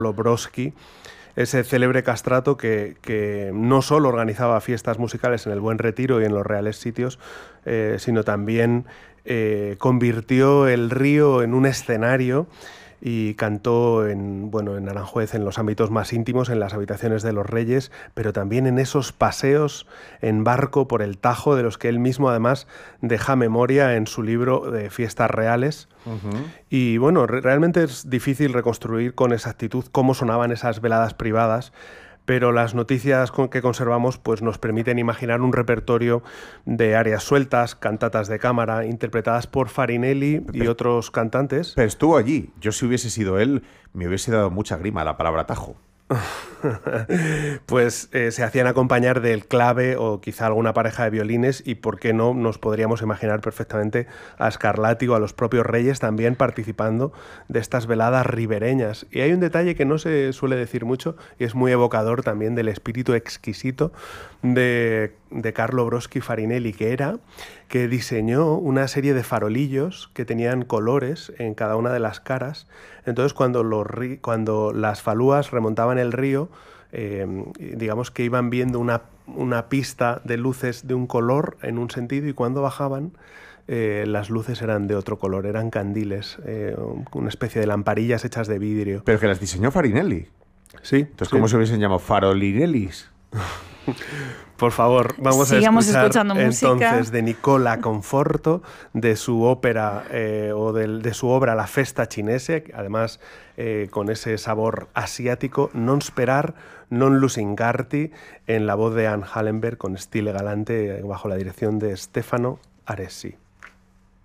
Brodsky, ese célebre castrato que no solo organizaba fiestas musicales en el Buen Retiro y en los reales sitios, sino también convirtió el río en un escenario y cantó en Aranjuez, en los ámbitos más íntimos, en las habitaciones de los reyes, pero también en esos paseos en barco por el Tajo, de los que él mismo además deja memoria en su libro de Fiestas Reales. Uh-huh. Y bueno, realmente es difícil reconstruir con exactitud cómo sonaban esas veladas privadas, pero las noticias que conservamos pues nos permiten imaginar un repertorio de arias sueltas, cantatas de cámara, interpretadas por Farinelli y otros cantantes. Pero estuvo allí. Yo, si hubiese sido él, me hubiese dado mucha grima la palabra Tajo. Pues se hacían acompañar del clave o quizá alguna pareja de violines, y por qué no nos podríamos imaginar perfectamente a Scarlatti o a los propios reyes también participando de estas veladas ribereñas. Y hay un detalle que no se suele decir mucho y es muy evocador también del espíritu exquisito de Carlo Brodsky Farinelli, que diseñó una serie de farolillos que tenían colores en cada una de las caras. Entonces cuando las falúas remontaban el río, digamos que iban viendo una pista de luces de un color en un sentido, y cuando bajaban las luces eran de otro color, eran candiles, una especie de lamparillas hechas de vidrio. Pero que las diseñó Farinelli. Sí. Entonces, ¿cómo se hubiesen llamado? Farolinellis. Por favor, sigamos a escuchar escuchando música. Entonces de Nicola Conforto, de su ópera de su obra La Festa Cinese, además con ese sabor asiático, Non sperar, non lusingarti, en la voz de Anne Hallenberg, con estilo galante, bajo la dirección de Stefano Aresi.